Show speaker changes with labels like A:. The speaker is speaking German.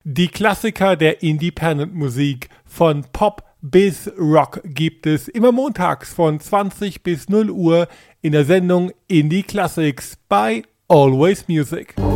A: Die Klassiker der Independent-Musik von Pop bis Rock gibt es immer montags von 20 bis 0 Uhr in der Sendung Indie Classics bei Always Music.